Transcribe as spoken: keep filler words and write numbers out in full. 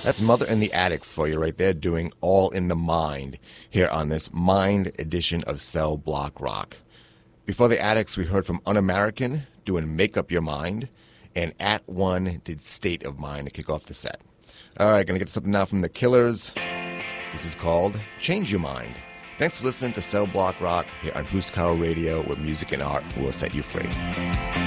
That's Mother and the Addicts for you right there, doing All in the Mind here on this Mind edition of Cell Block Rock. Before the Addicts, we heard from Un-American doing Make Up Your Mind, and At One did State of Mind to kick off the set. All right, going to get something now from The Killers. This is called Change Your Mind. Thanks for listening to Cell Block Rock here on Huskauer Radio, where music and art will set you free.